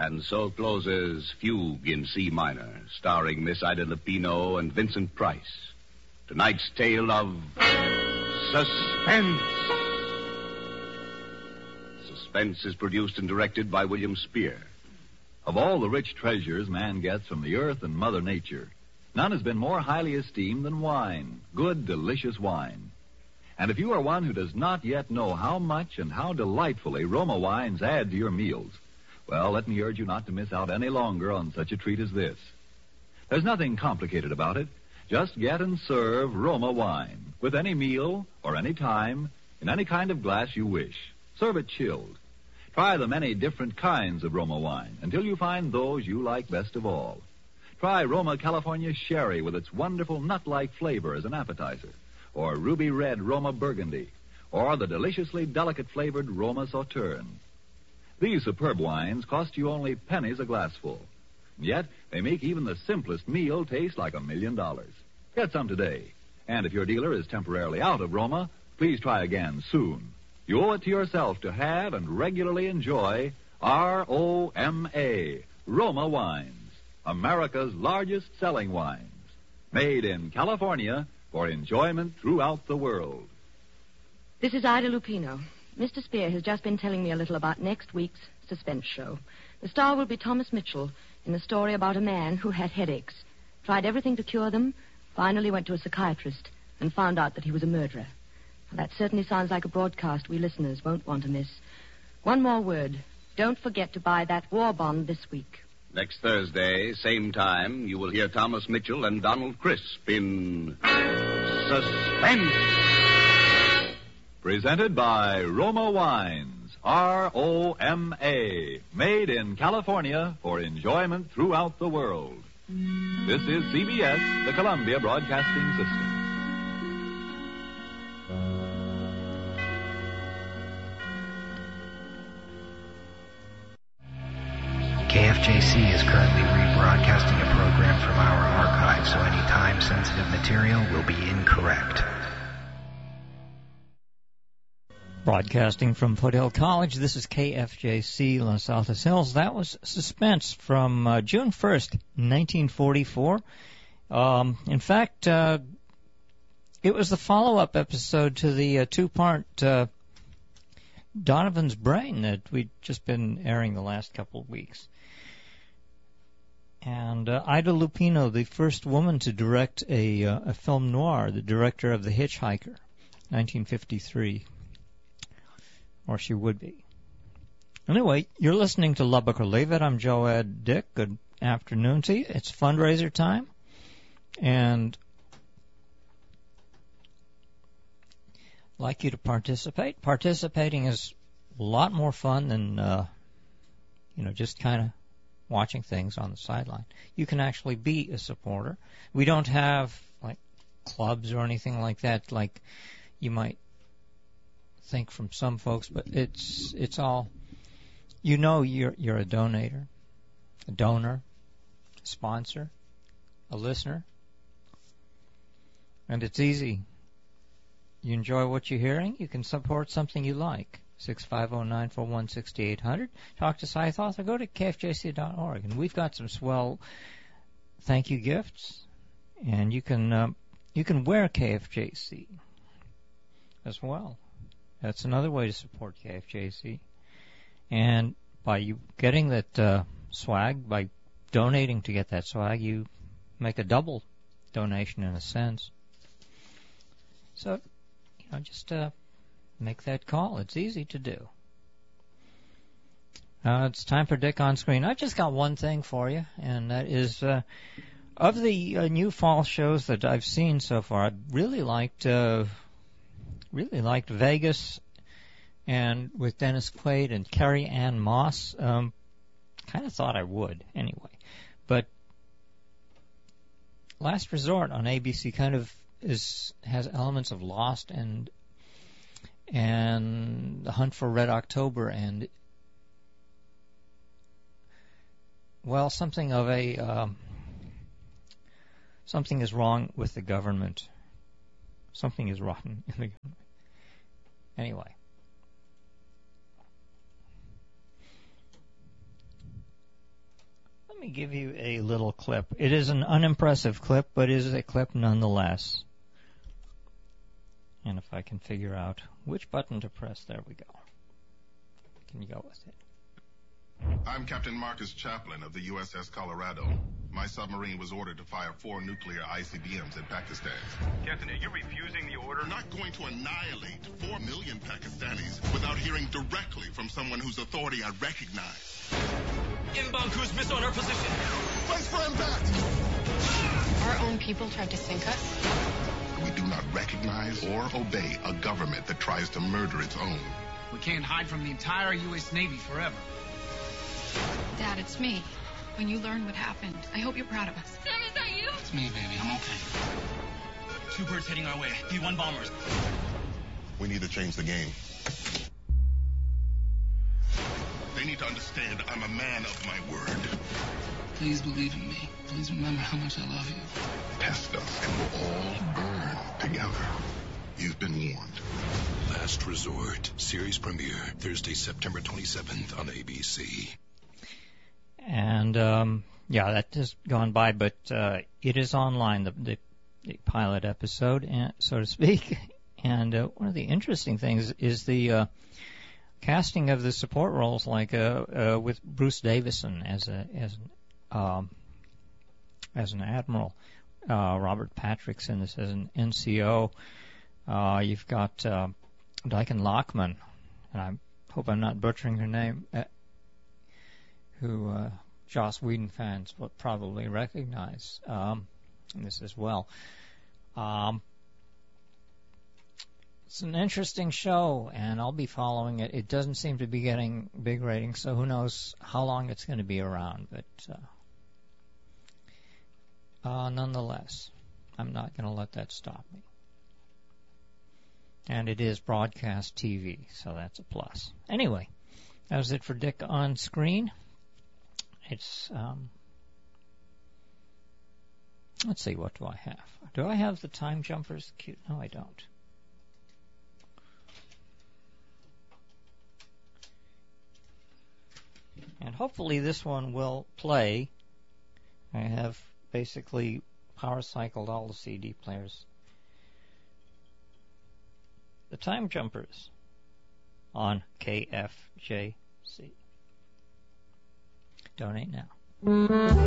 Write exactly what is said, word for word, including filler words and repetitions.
And so closes Fugue in C minor, starring Miss Ida Lupino and Vincent Price. Tonight's tale of suspense. Suspense is produced and directed by William Spear. Of all the rich treasures man gets from the earth and Mother Nature, none has been more highly esteemed than wine, good, delicious wine. And if you are one who does not yet know how much and how delightfully Roma wines add to your meals, well, let me urge you not to miss out any longer on such a treat as this. There's nothing complicated about it. Just get and serve Roma wine with any meal or any time in any kind of glass you wish. Serve it chilled. Try the many different kinds of Roma wine until you find those you like best of all. Try Roma California Sherry with its wonderful nut-like flavor as an appetizer, or Ruby Red Roma Burgundy, or the deliciously delicate-flavored Roma Sauterne. These superb wines cost you only pennies a glassful. Yet, they make even the simplest meal taste like a million dollars. Get some today. And if your dealer is temporarily out of Roma, please try again soon. You owe it to yourself to have and regularly enjoy R O M A, Roma Wines, America's largest selling wines. Made in California for enjoyment throughout the world. This is Ida Lupino. Mister Spear has just been telling me a little about next week's suspense show. The star will be Thomas Mitchell in a story about a man who had headaches, tried everything to cure them, finally went to a psychiatrist, and found out that he was a murderer. That certainly sounds like a broadcast we listeners won't want to miss. One more word. Don't forget to buy that war bond this week. Next Thursday, same time, you will hear Thomas Mitchell and Donald Crisp in Suspense. Presented by Roma Wines, R O M A, made in California for enjoyment throughout the world. This is C B S, the Columbia Broadcasting System. K F J C is currently rebroadcasting a program from our archive, so any time-sensitive material will be incorrect. Broadcasting from Foothill College, this is K F J C Los Altos Hills. That was Suspense from uh, June first, nineteen forty-four. Um, in fact, uh, it was the follow-up episode to the uh, two-part uh, Donovan's Brain that we'd just been airing the last couple of weeks. And uh, Ida Lupino, the first woman to direct a, uh, a film noir, the director of The Hitchhiker, nineteen fifty-three. Or she would be. Anyway, you're listening to Lubbock or Leave It. I'm Joed Dick. Good afternoon to you. It's fundraiser time. And I'd like you to participate. Participating is a lot more fun than, uh, you know, just kind of watching things on the sideline. You can actually be a supporter. We don't have, like, clubs or anything like that, like you might think from some folks, but it's it's all, you know, you're you're a donator, a donor, a sponsor, a listener, and it's easy. You enjoy what you're hearing, you can support something you like. six five zero, nine four one, six eight zero zero. Talk to Scythe Author. Go to K F J C dot org, and we've got some swell thank you gifts, and you can uh, you can wear K F J C as well. That's another way to support K F J C. And by you getting that uh, swag, by donating to get that swag, you make a double donation in a sense. So, you know, just uh, make that call. It's easy to do. Uh, it's time for Dick on Screen. I just got one thing for you, and that is, uh, of the uh, new fall shows that I've seen so far, I really liked... Uh, Really liked Vegas, and with Dennis Quaid and Carrie Ann Moss. Um, kind of thought I would anyway, but Last Resort on A B C kind of is has elements of Lost and and The Hunt for Red October and well, something of a um, something is wrong with the government. Something is rotten in the government. Anyway. me give you a little clip. It is an unimpressive clip, but it is a clip nonetheless. And if I can figure out which button to press, there we go. Can you go with it? I'm Captain Marcus Chaplin of the U S S Colorado. My submarine was ordered to fire four nuclear I C B Ms in Pakistan. Captain, are you refusing the order? We're not going to annihilate four million Pakistanis without hearing directly from someone whose authority I recognize. Inbound cruise missile on our position. Place for impact! Our own people tried to sink us. We do not recognize or obey a government that tries to murder its own. We can't hide from the entire U S Navy forever. Dad, it's me. When you learn what happened, I hope you're proud of us. Sam, is that you? It's me, baby. I'm okay. Two birds heading our way. B one bombers. We need to change the game. They need to understand I'm a man of my word. Please believe in me. Please remember how much I love you. Test us and we'll all burn together. You've been warned. Last Resort. Series premiere Thursday, September twenty-seventh on A B C. And, um, yeah, that has gone by, but uh, it is online, the, the, the pilot episode, and, so to speak. And uh, one of the interesting things is the uh, casting of the support roles, like uh, uh, with Bruce Davison as a as an, um, as an admiral, uh, Robert Patrick's in this as an N C O. Uh, you've got uh, Dyken Lockman, and I hope I'm not butchering her name, uh, who uh, Joss Whedon fans will probably recognize um, in this as well. Um, it's an interesting show, and I'll be following it. It doesn't seem to be getting big ratings, so who knows how long it's going to be around. But uh, uh, nonetheless, I'm not going to let that stop me. And it is broadcast T V, so that's a plus. Anyway, that was it for Dick on Screen. It's, um, let's see, what do I have? Do I have the Time Jumpers? Cute? No, I don't. And hopefully this one will play. I have basically power cycled all the C D players. The Time Jumpers on K F J C. Donate now.